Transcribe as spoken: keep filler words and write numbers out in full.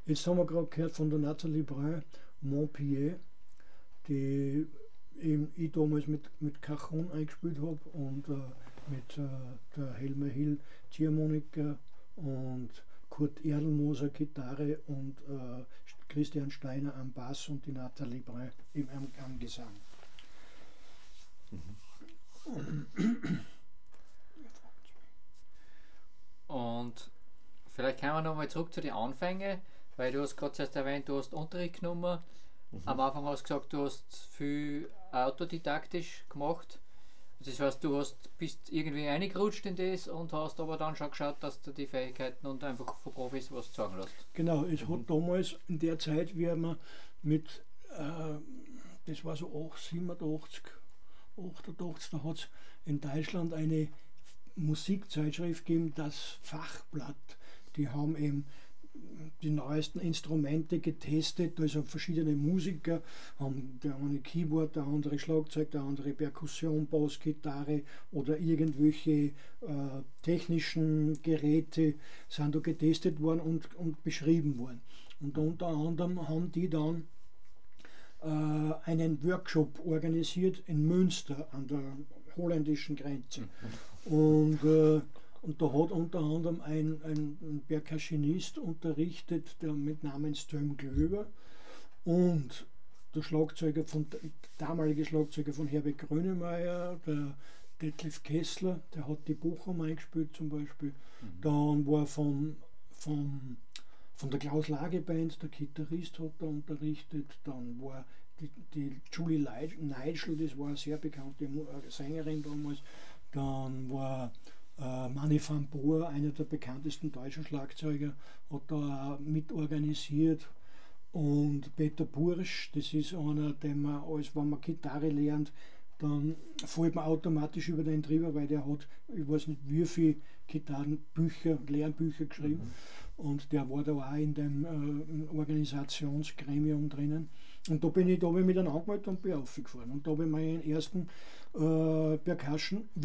Jetzt haben wir gerade gehört von der Nathalie Brun, Montpellier, die eben ich damals mit, mit Cajon eingespielt habe und äh, mit äh, der Helmer Hill Ziehharmonika und Kurt Erlmoser Gitarre und äh, Christian Steiner am Bass und die Nathalie Brun im, am, am Gesang. Mhm. Und vielleicht kommen wir nochmal zurück zu den Anfängen, weil du hast gerade zuerst erwähnt, du hast Unterricht genommen. Mhm. Am Anfang hast du gesagt, du hast viel autodidaktisch gemacht. Das heißt, du hast, bist irgendwie reingerutscht in das und hast aber dann schon geschaut, dass du die Fähigkeiten und einfach von Profis was sagen lässt. Genau, es mhm. hat damals in der Zeit, wie man mit, äh, das war so siebenundachtzig, achtundachtzig, da hat es in Deutschland eine Musikzeitschrift gegeben, das Fachblatt. Die haben eben die neuesten Instrumente getestet, also verschiedene Musiker, haben der eine Keyboard, der andere Schlagzeug, der andere Perkussion, Bass, Gitarre oder irgendwelche äh, technischen Geräte sind da getestet worden und, und beschrieben worden. Und unter anderem haben die dann äh, einen Workshop organisiert in Münster an der holländischen Grenze. Und äh, Und da hat unter anderem ein, ein Percussionist unterrichtet, der mit Namen Ström Glöber, und der Schlagzeuger von, der damalige Schlagzeuger von Herbert Grönemeyer, der Detlef Kessler, der hat die Bochum eingespielt zum Beispiel. Mhm. Dann war vom, vom, von der Klaus Lage Band, der Gitarrist hat da unterrichtet. Dann war die, die Julie Nigel, das war eine sehr bekannte Sängerin damals. Dann war Uh, Manny van Boer, einer der bekanntesten deutschen Schlagzeuger, hat da auch mitorganisiert. Und Peter Bursch, das ist einer, den man, als wenn man Gitarre lernt, dann fällt man automatisch über den drüber, weil der hat, ich weiß nicht wie viele Gitarrenbücher, Lernbücher geschrieben. Mhm. Und der war da auch in dem äh, Organisationsgremium drinnen. Und da bin ich, da bin ich mit einem angemeldet und bin aufgefahren. Und da habe ich meinen ersten äh, Percussion